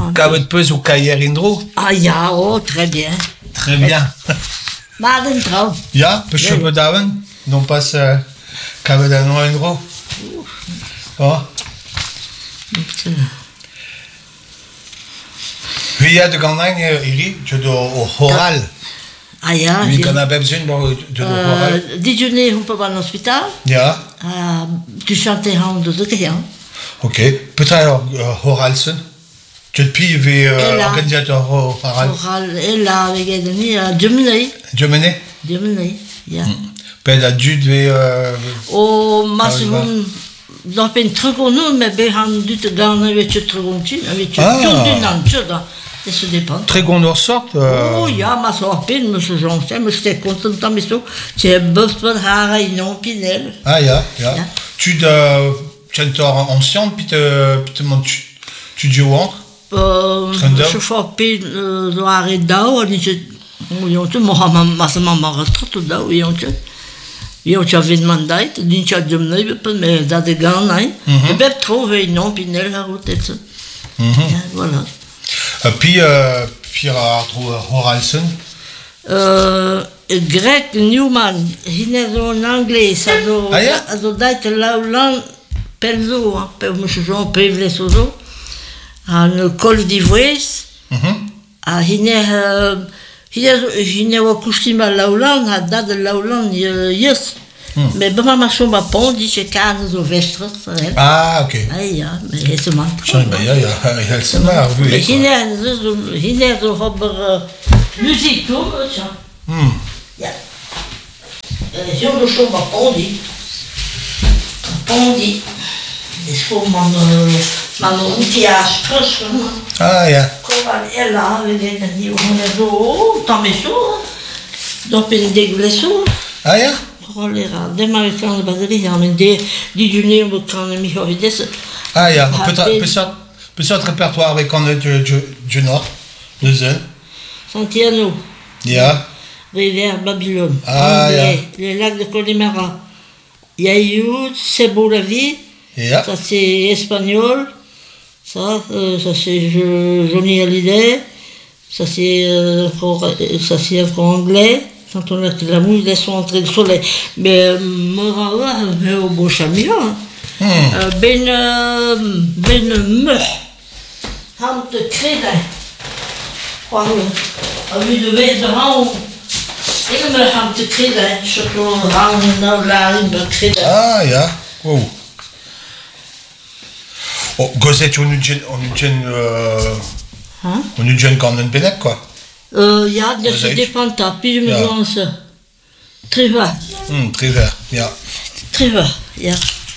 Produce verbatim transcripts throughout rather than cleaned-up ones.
Kavet peus ou kaier indro? Ah ja, oh, très bien. Très bien. Maden trouw. Ja, peus Ja, ja. bedaven? Non pas uh, kavet an indro? Oh. Wie ja de gannañ iri, je do o choral. Ah ja. Wie ja. kan a bebzun bo de do choral? Euh, déjeuner, on peut pas à l'hôpital. Ja, Euh, tu chantais en de de rien. ok. Petra alors choralsen? Tu pi ve Ela. organisator choral? Oral, et là, avec les amis, à Diemenay. Djemene? Diemenay, ja. Ped a dud ve... euh, O, mas Ah, hon, dan ben terug on mais ben han du te gaan, weet je, terug on tien, weet je, Ah. toen du nan, tje, dan. Dat se dépend. Très gondor sort? euh, Oh ja, maar zo pen, maar zo jong zijn, maar j'étais content dan met zo. Tu as bof wat haar in non pinel. Ah, ja, ja. Ja. Tu de... Chantor ancien, puis te... Puis te tu... Tu dis où entre? Euh, Trendel? je fais pen, zo haar in dau, en je, je tu moha ma sa mama retraite dau, je je. Je tu avais demandé, din tu as demandé, mais dat de gaan, hein. Je peux trouver non pinel haar route et ça. Voilà. Uh, puis, uh, puis ar Horalsen? Uh, Greg Newman, hine zo en anglais, a zo, Ah, ja? a zo dait laulan pel zo, hein, pe mouche zo, pe vles o zo, an col d'Ivouez, Mhm. a hine, uh, hine zo, hine o kustima laulan, a dad laulan yes, mais bama ma chomba pon, di che kan zo vestres, hein. Ah, ok. Ah ja, mais he se man. Sorry, bah, ja, ja, ja, het is maar, vu, Mais quoi. hine zo, hine zo hobber muziek, toch, tja. Hmm. Ja. Uh, Heel de show maar pondi. Pondi. Is voor mijn mijn outillage terug. Ah, ja. Kom aan Ella, we weten niet hoe het zo. Dan is zo. Dan ben ik degelijk zo. Ah, ja? Oh, leraar. Dan maar ik kan de batterie gaan. En die die junior moet kan me gaan dessen. Ah, ja. Ah, Peut-être ben- peut-être peut-être répertoire avec on est du Nord, de Zen. Santiano, Ja. Rivière Babylone. Ah, Anglais, les lacs de Connemara. Yaïout, C'est beau la vie. Ja. Ça c'est espagnol, ça, euh, ça c'est Jo- Johnny Hallyday, ça c'est euh, encore, euh, ça c'est encore anglais. Quand on a que la mouille, laisse entrer le soleil. Mais euh, Morawa, euh, au beau chamillon. Hmm. Euh, ben, euh, ben meur. Ham de crédit. Quoi, à lui de mettre de rang. Ik ben ham de crédit. Je peux rang, nou, là, il me crédit. Ah, ja. Wow. Oh, gozet, on est on est euh, Hein? on est jeune quand on est quoi. Uh, ja, dat Wat is dépend dat. Puis je me Ja. lance. Très va, Hmm, très vert, ja. très va, ja. Ah,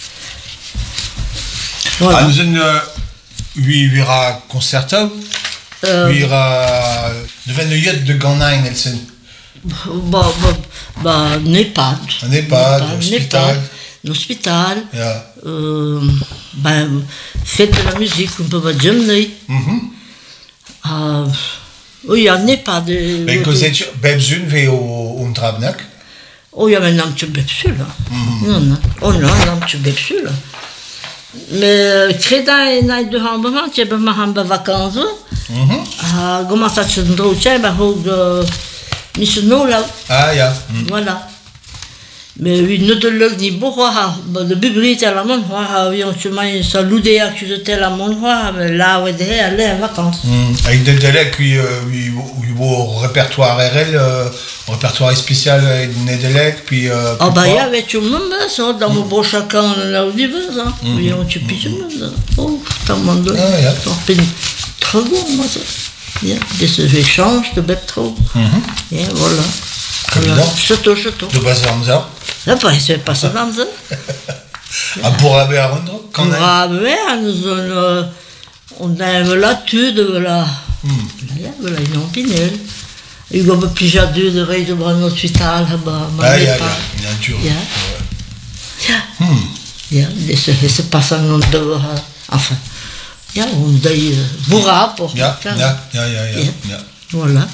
Voilà. nous zijn uh, wie wira concerto, Uh, wira devant le yacht de Gannain, Nelson. bah, bah, bah, NEHPAD. Un EHPAD, hospital. NEHPAD, un hôpital. Ja. Euh, ben, faites de la musique, on peut pas dire, mais. Mhm. Uh, oh, ja, NEHPAD. uh, Ben gozet, bebzun ve o ontrabnak. Oh, ja, maar nam je bepsul. Non, non. Oh, non, nam je bepsul. Mais, crédit et naïd de hambement, tu as ma hamba vacances. Mhm. Ah, comment ça se trouve, ben, ook de Miss Nola, Ah, ja. Hmm. voilà. Mais oui, nous de l'œil ni beau, de bibliothèque à la montre, oui, on se met ça l'oudé à tu de la montre, mais là, ouais, derrière, aller en vacances. Hmm. Avec des délais, puis oui, au répertoire R L, euh, répertoire spécial des délais, puis. euh, Ah, puis bah, il y quoi. avait tout le monde, ça, dans mon beau chacun, là où il veut, ça. Oui, on se pisse le monde. Oh, t'as demandé. Ah, ja. T'en fais trop bon, moi, ça. Ja, des échanges de bêtes trop. Mhm. Et voilà. Évident. Voilà. Château, château. De base en ça. Là, pas, c'est pas ça dans ça. Ah, pour aller à Rondre, quand même. Ah, mais nous, on, on a voilà, tu de voilà. Là, voilà, ils ont pinel. Il y a plus jadeux de rey de bras hospital, bah, Ah, ja, ja, ja, dur. Ja. Ja. Hmm. Ja, c'est c'est pas ça non de enfin. Ja, on dit bourra pour. Ja, ja, ja, ja, ja, Ja. ja. Voilà.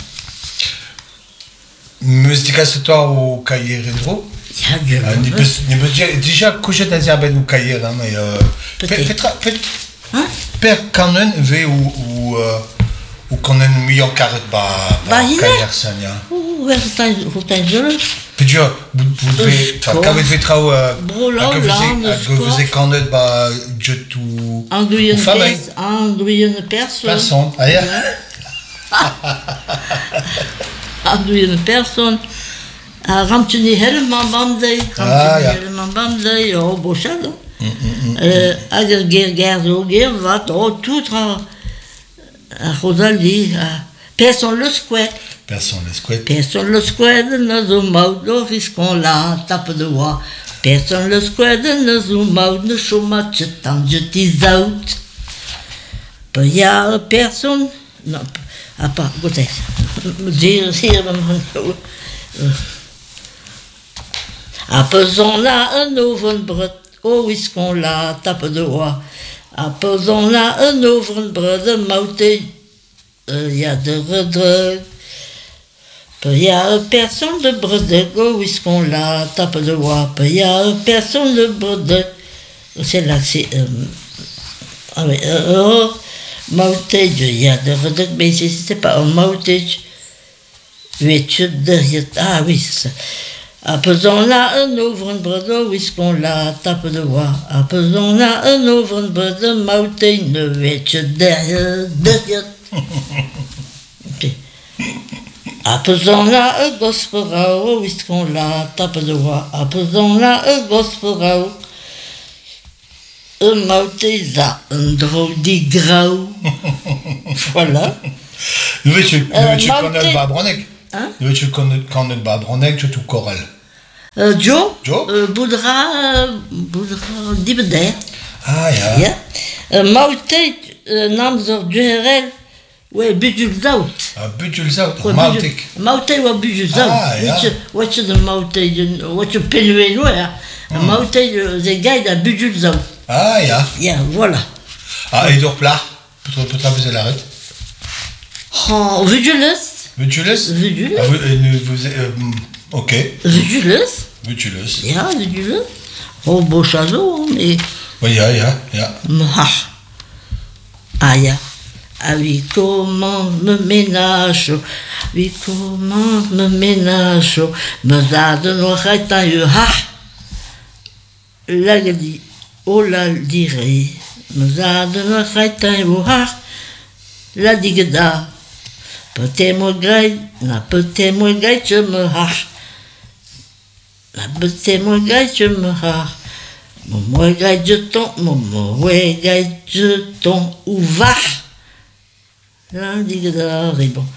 Musika se toi au cahier rétro. Ja, Dieu. Ah, ni peut- ni peut- Déjà, déjà, coucher à dire ben ou cahier, hein, mais. euh, Peut-être. Faites. Faites. Hein? per kanen ve ou ou ou kanen mian karet ba Ba hine? Kayersania. O, wer ta'n jolus. Pedio, vous devez, enfin, kavet ve trao Brolo, a lan, geveze kanet ba jet ou Andouyen ou famille. pers, andouyen person. Person, ah ja. Andouyen person. A ramtuni helemaal bandei, Ah, ramtuni ja. helemaal bandei, o bochado. Hag ur ger ger zo ger vat, o tout ra a Rosalie, a person le square. Person le squat. Person le square ne zo maud o riscon la tape de wa. Person le square ne zo maud ne choma chetam jetis out. Pe ya person, non, a pa, gote, zir, zir, a peson la un oven brut, o wiscon la tape de wa. A peson la un oven brut, de maute, ya de redreg. Pe ya person de bredeg, o wiscon la tape de wa. Pe ya person de bredeg, c'est là, c'est, euh, ah oui, euh, Moutage, il y a de redec, mais c'est pas un moutage. Étude de, ah oui, c'est ça. Apesons là un ouvre un bredo, wiscon la tape de voix. Apesons là un ouvre un bredo, moutage, ne étude derrière, derrière. Apesons là un gospelao, wiscon la tape de voix. Apesons là un gospelao. Un mauteza, un drodi grau. Voilà. Nu veux-tu, nu Euh, veux-tu Malte- connaître Babronek? Hein? Nu veux-tu connaître Babronek, je tout choral. Euh, Joe, Joe? euh, Boudra, euh, Boudra, Dibeder. Ah ja. Ja. Euh, Mautez, euh, namzor Duherel, ouais, Budul Zout. Uh, Budulzout, Ouais, Mautik. Mautez ou Budul Zout. Ah, ja. Wat je de Mautez, wat je penué, ouais. Mautez, ze gaid à Budul Zout. Ah ja. Ja, voilà. Ah, et d'orpla. Peut-être peut-être vous la rete. Oh, Budulus, Budulus? Budulus. Ah, vous, euh, vous, euh, ok. Budulus. Budulus. Ja, Budulus. Oh, beau château, mais. Oui, ja, ja, ja. Ah, ah, ja. Ah oui, comment me ménage, oui, comment me ménage, me zade nog uit aan je ha. La dit, oh la dirait, me zade nog uit aan je ha. La digda, peut-être moi grey, na peut-être moi grey, je me ha. Na peut-être moi grey, je me ha. Mon moi grey, je tombe, mon moi grey, je tombe, ou va. La digda, c'est bon.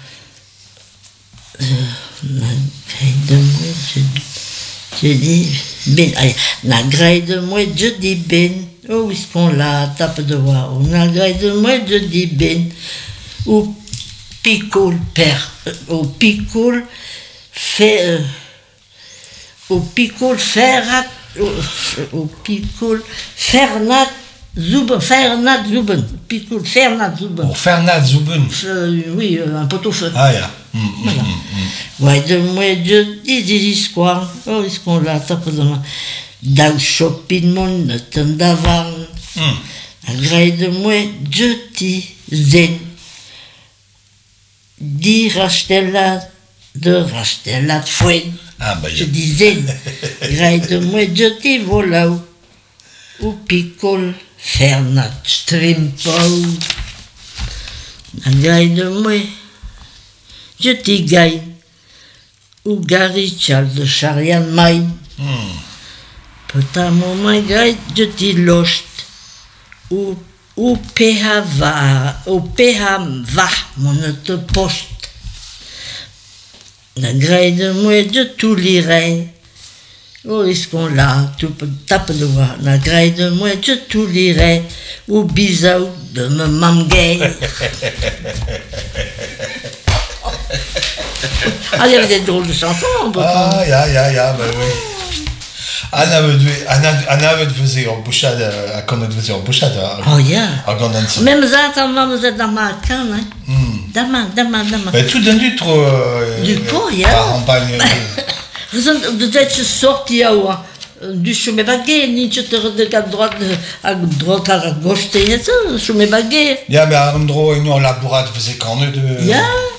La grey de moi, je, je dis ben. Allez, la grey de moi, je dis ben. Oh, est-ce qu'on la tape de voix? Oh, la grey de moi, je dis ben. Ou picoule père. Ou picoule fait. Euh, au picoule ferrat. Au picoule fernat. Zuben, Fernat Zuben, Picoul, Fernat Zuben. Oh, Fernat Zuben. Euh, oui, euh, un pot-au-feu. Ah ja. Mm, mm, Voilà. mm, mm. Ouais, de moi, je dis des histoires. Oh, est-ce qu'on l'a tapé de moi? Dans shopping mon temps d'avant. Mm. La grille de moi, je dis zen. Dis racheter la, de racheter la de fouine. Ah bah Je ja. dis zen. Grille de moi, je dis voilà. Ou picole, Fernat, Strimpau. La grille de moi, je dis gagne. Ou Gary Charles de Charian Main. Mm. Peut-être mon grille, je dis locht. Ou ou P H va, ou P H va, mon te poste. La grille de moi, je tout lirai. Oh, est-ce qu'on l'a, tu peux taper de voir. La grille de moi, je tout lirai. Ou bisou de me mamguer. Ah, il y avait des drôles de chansons, on peut Ah ja, ja, ja, bah oui. Anna veut Anna Anna veut fazer en bouchade, à quand on faisait en bouchade. Oh, yeah. À Gandansi. Même ça, ta maman, vous êtes dans ma canne, hein. Mm. Dama, dama, dama. Mais tout d'un du trop. Du pot, ja. Par campagne. Vous êtes, vous êtes sortis, ah, ouais. du chemin baguet, ni tu te redégages à droite, à droite, à gauche, tu sais, chemin baguet. Ja, mais Andro, une labourade faisait quand même de. Ja.